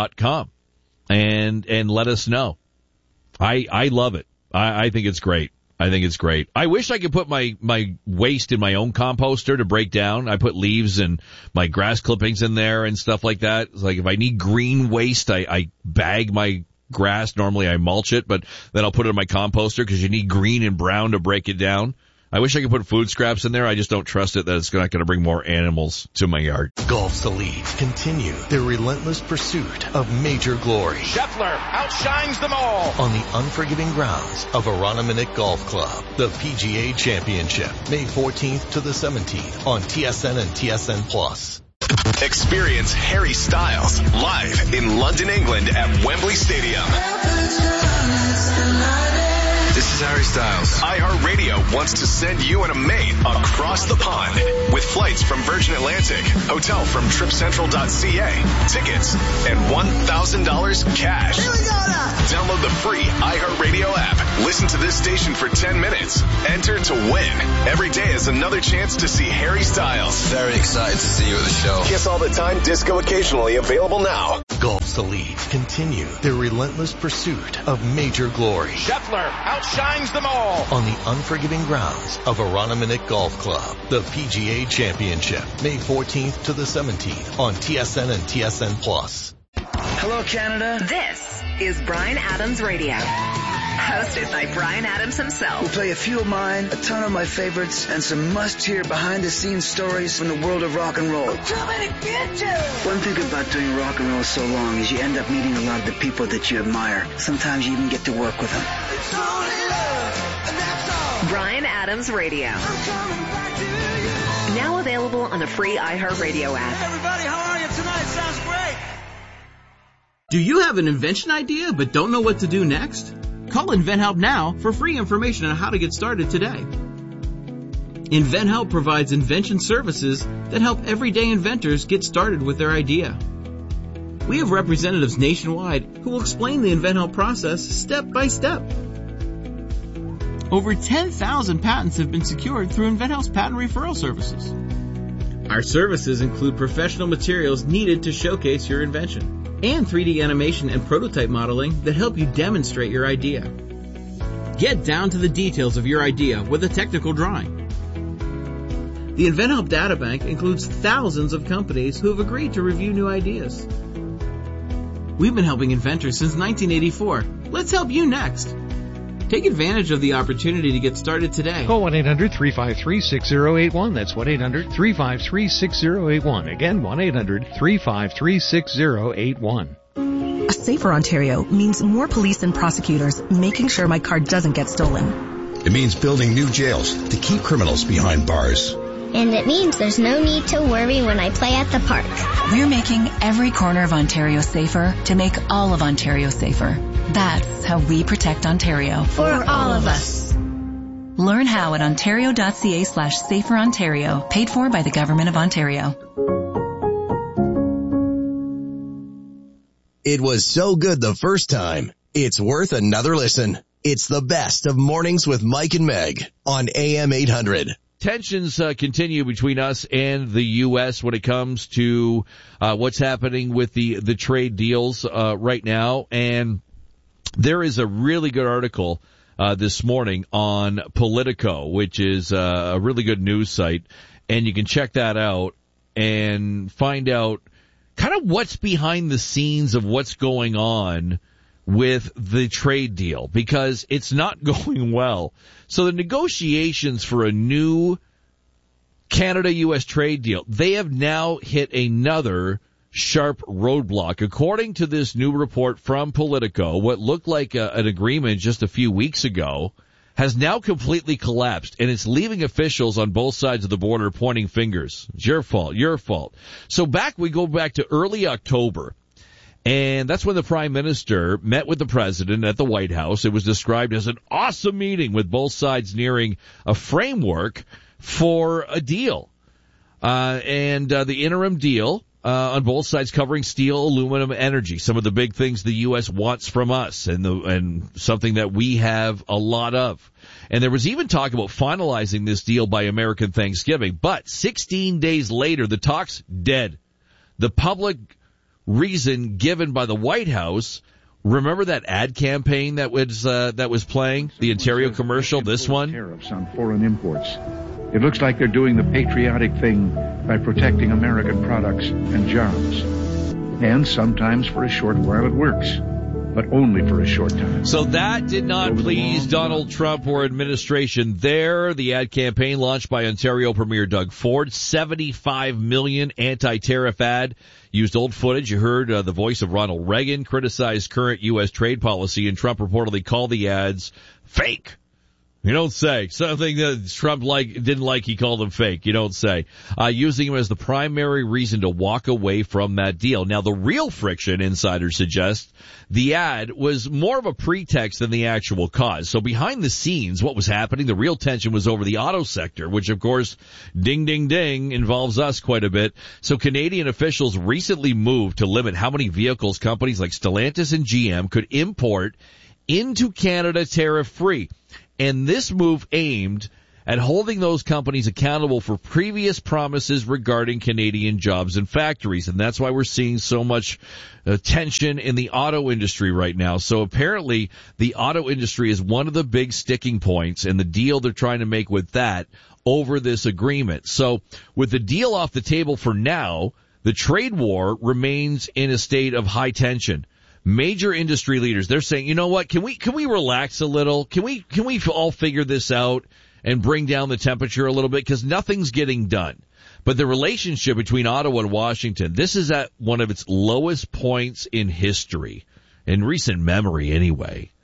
am800cklw.com and let us know. I love it. I think it's great. I think it's great. I wish I could put my waste in my own composter to break down. I put leaves and my grass clippings in there and stuff like that. It's like if I need green waste, I bag my grass. Normally I mulch it, but then I'll put it in my composter because you need green and brown to break it down. I wish I could put food scraps in there. I just don't trust it that it's not going to bring more animals to my yard. Golf's elite continue their relentless pursuit of major glory. Scheffler outshines them all. On the unforgiving grounds of Aroniminick Golf Club, the PGA Championship, May 14th to the 17th on TSN and TSN Plus. Experience Harry Styles live in London, England at Wembley Stadium. This is Harry Styles. iHeartRadio wants to send you and a mate across the pond with flights from Virgin Atlantic, hotel from TripCentral.ca, tickets, and $1,000 cash. Here we go now. Download the free iHeartRadio app. Listen to this station for 10 minutes. Enter to win. Every day is another chance to see Harry Styles. Very excited to see you at the show. Kiss All the Time Disco occasionally available now. Golf's elite continue their relentless pursuit of major glory. Scheffler outshines them all. On the unforgiving grounds of Aroniminick Golf Club, the PGA Championship, May 14th to the 17th on TSN and TSN Plus. Hello, Canada. This is Bryan Adams Radio. Hosted by Bryan Adams himself. We'll play a few of mine, a ton of my favorites, and some must-hear behind-the-scenes stories from the world of rock and roll. One thing about doing rock and roll so long is you end up meeting a lot of the people that you admire. Sometimes you even get to work with them. Bryan Adams Radio. Now available on the free iHeartRadio app. Everybody, how are you tonight? Sounds great. Do you have an invention idea but don't know what to do next? Call InventHelp now for free information on how to get started today. InventHelp provides invention services that help everyday inventors get started with their idea. We have representatives nationwide who will explain the InventHelp process step by step. Over 10,000 patents have been secured through InventHelp's patent referral services. Our services include professional materials needed to showcase your invention, and 3D animation and prototype modeling that help you demonstrate your idea. Get down to the details of your idea with a technical drawing. The InventHelp Databank includes thousands of companies who have agreed to review new ideas. We've been helping inventors since 1984. Let's help you next. Take advantage of the opportunity to get started today. Call 1-800-353-6081. That's 1-800-353-6081. Again, 1-800-353-6081. A safer Ontario means more police and prosecutors making sure my car doesn't get stolen. It means building new jails to keep criminals behind bars. And it means there's no need to worry when I play at the park. We're making every corner of Ontario safer to make all of Ontario safer. That's how we protect Ontario. For all of us. Learn how at ontario.ca/saferontario, paid for by the Government of Ontario. It was so good the first time, it's worth another listen. It's the best of Mornings with Mike and Meg on AM 800. Tensions continue between us and the U.S. when it comes to what's happening with the trade deals right now. And there is a really good article this morning on Politico, which is a really good news site. And you can check that out and find out kind of what's behind the scenes of what's going on with the trade deal, because it's not going well. So the negotiations for a new Canada-U.S. trade deal, they have now hit another sharp roadblock. According to this new report from Politico, what looked like an agreement just a few weeks ago has now completely collapsed, and it's leaving officials on both sides of the border pointing fingers. It's your fault, your fault. So we go back to early October. And that's when the Prime Minister met with the President at the White House. It was described as an awesome meeting with both sides nearing a framework for a deal. The interim deal on both sides covering steel, aluminum, energy, some of the big things the U.S. wants from us and something that we have a lot of. And there was even talk about finalizing this deal by American Thanksgiving. But 16 days later, the talk's dead. The public reason given by the White House Remember that ad campaign that was playing? The Ontario commercial, this one? Tariffs on foreign imports. It looks like they're doing the patriotic thing by protecting American products and jobs. And sometimes for a short while it works, but only for a short time. So that did not please Donald Trump or administration there. The ad campaign launched by Ontario Premier Doug Ford, $75 million anti-tariff ad. Used old footage. You heard the voice of Ronald Reagan criticized current U.S. trade policy, and Trump reportedly called the ads fake. You don't say. Something that Trump didn't like, he called them fake. You don't say. Using them as the primary reason to walk away from that deal. Now, the real friction, insiders suggest, the ad was more of a pretext than the actual cause. So behind the scenes, what was happening, the real tension was over the auto sector, which, of course, ding, ding, ding, involves us quite a bit. So Canadian officials recently moved to limit how many vehicles companies like Stellantis and GM could import into Canada tariff-free. And this move aimed at holding those companies accountable for previous promises regarding Canadian jobs and factories. And that's why we're seeing so much tension in the auto industry right now. So apparently the auto industry is one of the big sticking points, and the deal they're trying to make with that over this agreement. So with the deal off the table for now, the trade war remains in a state of high tension. Major industry leaders, they're saying, you know what, can we relax a little? Can we all figure this out and bring down the temperature a little bit? Because nothing's getting done. But the relationship between Ottawa and Washington, this is at one of its lowest points in history, in recent memory anyway.